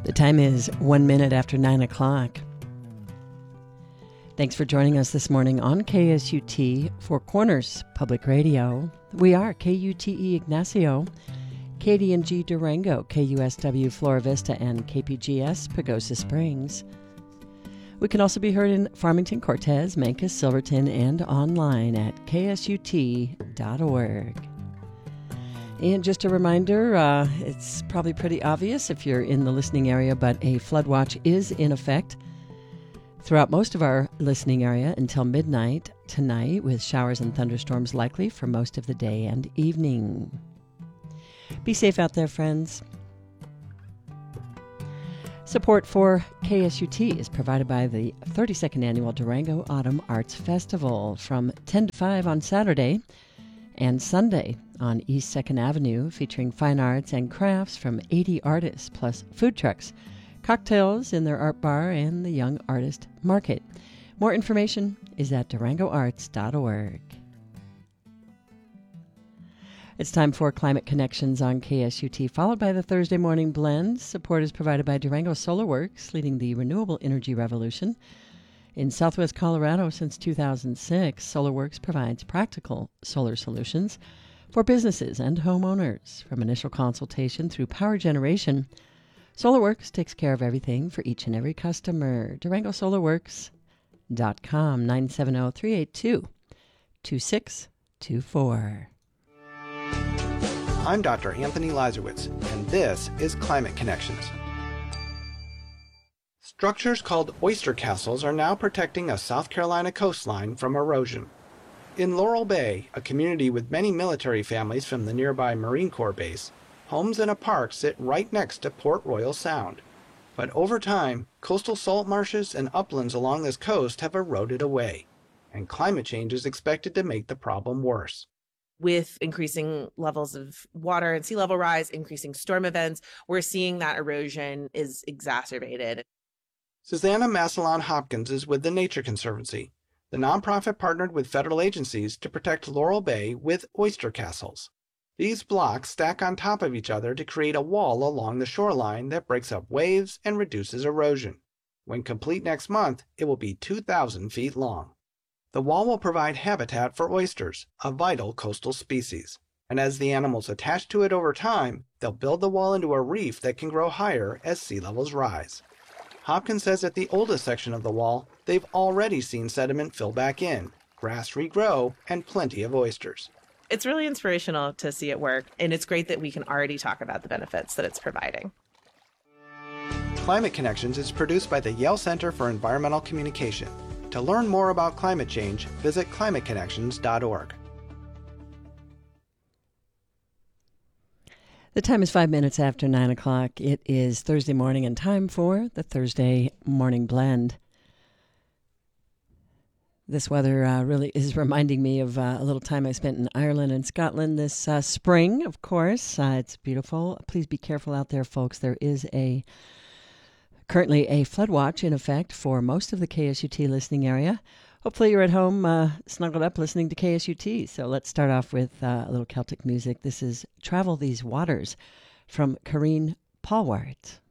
The time is 1 minute after 9 o'clock. Thanks for joining us this morning on KSUT Four Corners Public Radio. We are KUTE Ignacio, KDNG Durango, KUSW Flora Vista, and KPGS Pagosa Springs. We can also be heard in Farmington, Cortez, Mancos, Silverton, and online at ksut.org. And just a reminder, it's probably pretty obvious if you're in the listening area, but a flood watch is in effect throughout most of our listening area until midnight tonight, with showers and thunderstorms likely for most of the day and evening. Be safe out there, friends. Support for KSUT is provided by the 32nd Annual Durango Autumn Arts Festival from 10 to 5 on Saturday and Sunday on East 2nd Avenue, featuring fine arts and crafts from 80 artists, plus food trucks, cocktails in their art bar, and the Young Artist Market. More information is at durangoarts.org. It's time for Climate Connections on KSUT, followed by the Thursday Morning Blend. Support is provided by Durango Solar Works, leading the renewable energy revolution. In Southwest Colorado since 2006, SolarWorks provides practical solar solutions for businesses and homeowners. From initial consultation through power generation, SolarWorks takes care of everything for each and every customer. DurangoSolarWorks.com, 970-382-2624. I'm Dr. Anthony Lazarowitz, and this is Climate Connections. Structures called oyster castles are now protecting a South Carolina coastline from erosion. In Laurel Bay, a community with many military families from the nearby Marine Corps base, homes and a park sit right next to Port Royal Sound. But over time, coastal salt marshes and uplands along this coast have eroded away, and climate change is expected to make the problem worse. With increasing levels of water and sea level rise, increasing storm events, we're seeing that erosion is exacerbated. Susanna Massillon Hopkins is with the Nature Conservancy. The nonprofit partnered with federal agencies to protect Laurel Bay with oyster castles. These blocks stack on top of each other to create a wall along the shoreline that breaks up waves and reduces erosion. When complete next month, it will be 2,000 feet long. The wall will provide habitat for oysters, a vital coastal species. And as the animals attach to it over time, they'll build the wall into a reef that can grow higher as sea levels rise. Hopkins says at the oldest section of the wall, they've already seen sediment fill back in, grass regrow, and plenty of oysters. It's really inspirational to see it work, and it's great that we can already talk about the benefits that it's providing. Climate Connections is produced by the Yale Center for Environmental Communication. To learn more about climate change, visit climateconnections.org. The time is 5 minutes after 9 o'clock. It is Thursday morning and time for the Thursday Morning Blend. This weather really is reminding me of a little time I spent in Ireland and Scotland this spring, of course. It's beautiful. Please be careful out there, folks. There is currently a flood watch in effect for most of the KSUT listening area. Hopefully you're at home snuggled up listening to KSUT. So let's start off with a little Celtic music. This is Travel These Waters from Karine Polwart.